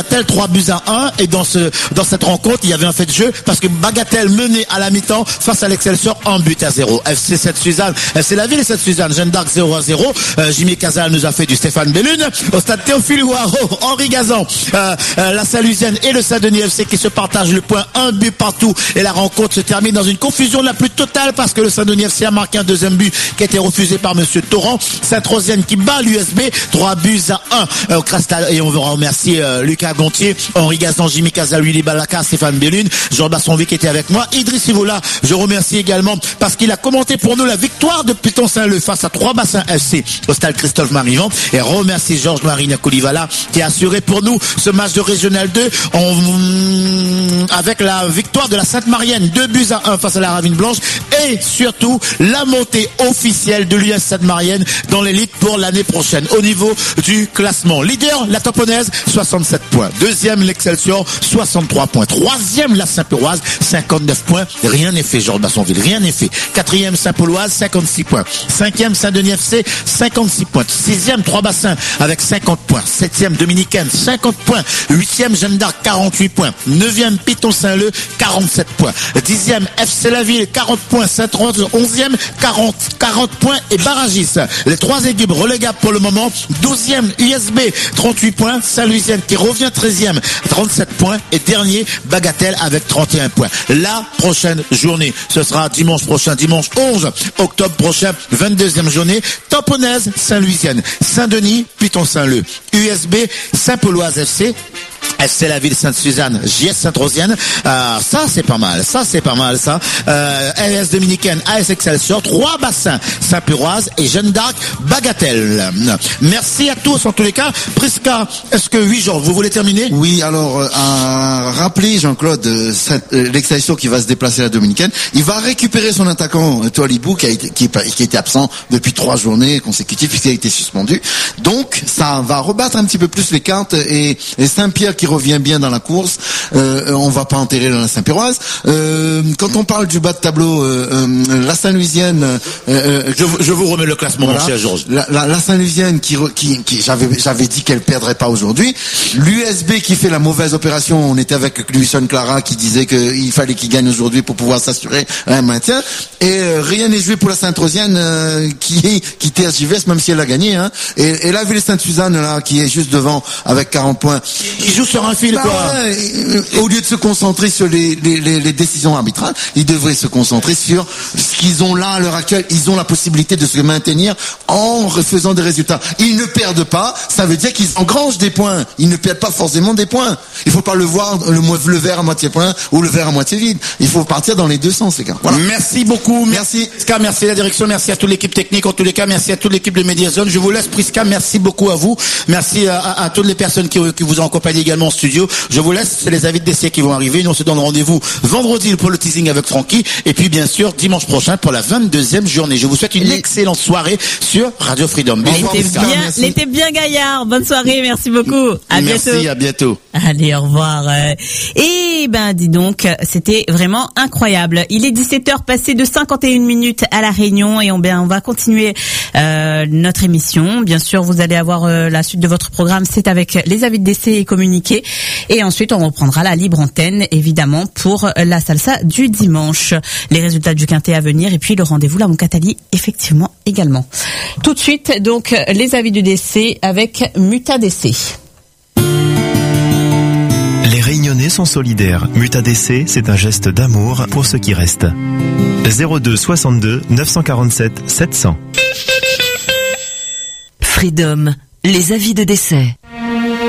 Bagatelle 3-1 et dans cette rencontre il y avait un fait de jeu parce que Bagatelle menait à la mi-temps face à l'Excelsior 1-0. FC Sainte-Suzanne, FC La Ville et Sainte-Suzanne, Jeanne d'Arc 0-0. Jimmy Casal nous a fait du Stéphane Bellune. Au stade Théophile Ouaro, Henri Gazan, la Saint-Lusienne et le Saint-Denis FC qui se partagent le point, 1 but partout, et la rencontre se termine dans une confusion la plus totale parce que le Saint-Denis FC a marqué un deuxième but qui a été refusé par monsieur Torrent. Sainte-Rosienne qui bat l'USB 3-1 au Cristal, et on veut remercier Lucas Gontier, Henri Gazan, Jimmy Casal, Willy Balaka, Stéphane Bellune, Jean Bassonville qui était avec moi, Idriss Ivola, je remercie également parce qu'il a commenté pour nous la victoire de Piton Saint-Leu face à 3 Bassins FC au stade Christophe Marivant, et remercie Georges-Marie Nakolivala qui a assuré pour nous ce match de Régional 2 avec la victoire de la Sainte-Marienne 2-1 face à la Ravine Blanche, et surtout la montée officielle de l'US Sainte-Marienne dans l'élite pour l'année prochaine au niveau du classement. Leader, la Taponnaise, 67 points. Deuxième, l'Excelsior, 63 points. Troisième, la Saint-Péroise, 59 points. Rien n'est fait, Georges Bassonville, rien n'est fait. Quatrième, Saint-Pauloise, 56 points. Cinquième, Saint-Denis FC, 56 points. Sixième, Trois-Bassins avec 50 points. Septième, Dominicaine, 50 points. Huitième, Jeanne d'Arc, 48 points. Neuvième, Piton Saint-Leu, 47 points. Dixième, FC La Ville, 40 points. Saint-Rose, 11e, 40 points et barragiste. Les trois équipes relégables pour le moment. 12e, USB, 38 points. Saint-Louisienne qui revient 13e, 37 points. Et dernier, Bagatelle avec 31 points. La prochaine journée, ce sera dimanche prochain, dimanche 11 octobre prochain, 22e journée. Taponnaise, Saint-Louisienne, Saint-Denis, Piton Saint-Leu, USB, Saint-Pauloise FC, FC La Ville Sainte-Suzanne, JS Sainte-Rosienne, ça c'est pas mal, ça. AS Dominicaine, AS Excelsior, 3 Bassins, Saint-Péroise et Jeanne d'Arc, Bagatelle. Merci à tous en tous les cas. Prisca, est-ce que Jean, vous voulez terminer? Oui, alors à rappeler Jean-Claude, l'Excelsior qui va se déplacer à la Dominicaine, il va récupérer son attaquant Toualibou qui était absent depuis 3 journées consécutives puisqu'il a été suspendu. Donc ça va rebattre un petit peu plus les cartes et Saint-Pierre qui revient bien dans la course, on va pas enterrer dans la Saint-Péroise. Quand on parle du bas de tableau, la Saint-Louisienne, je vous remets le classement, voilà, mon cher Georges. La Saint-Louisienne qui j'avais dit qu'elle perdrait pas aujourd'hui. L'USB qui fait la mauvaise opération, on était avec Luison Clara qui disait qu'il fallait qu'il gagne aujourd'hui pour pouvoir s'assurer un maintien. Et rien n'est joué pour la Sainte-Rosienne qui tergiverse même si elle a gagné. Hein. Et la Ville Sainte-Suzanne là qui est juste devant avec 40 points. Qui joue sur un fil, quoi. Ouais, au lieu de se concentrer sur les décisions arbitrales, ils devraient se concentrer sur ce qu'ils ont là à l'heure actuelle. Ils ont la possibilité de se maintenir en faisant des résultats. Ils ne perdent pas, ça veut dire qu'ils engrangent des points. Ils ne perdent pas forcément des points. Il faut pas le voir le verre à moitié plein ou le verre à moitié vide. Il faut partir dans les deux sens, les gars. Voilà. Merci beaucoup. Merci. Prisca, merci à la direction, merci à toute l'équipe technique, en tous les cas, merci à toute l'équipe de Mediazone. Je vous laisse, Prisca, merci beaucoup à vous. Merci à toutes les personnes qui vous ont accompagné également en studio. Je vous laisse, c'est les avis d'essai qui vont arriver. Nous, on se donne rendez-vous vendredi pour le teasing avec Francky. Et puis, bien sûr, dimanche prochain pour la 22e journée. Je vous souhaite une excellente soirée sur Radio Freedom. Elle était bien gaillard. Bonne soirée. Merci beaucoup. À bientôt. Merci, à bientôt. Allez, au revoir. Et dis donc, c'était vraiment incroyable. Il est 17h passé de 51 minutes à La Réunion et on va continuer notre émission. Bien sûr, vous allez avoir la suite de votre programme. C'est avec les avis d'essai et communiqués. Et ensuite, on reprendra la libre antenne, évidemment, pour la salsa du dimanche. Les résultats du quintet à venir et puis le rendez-vous là, mon Catali, effectivement, également. Tout de suite, donc, les avis du décès avec Muta DC. Les Réunionnais sont solidaires. Muta DC, c'est un geste d'amour pour ceux qui restent. 02 62 947 700. Freedom, les avis de décès.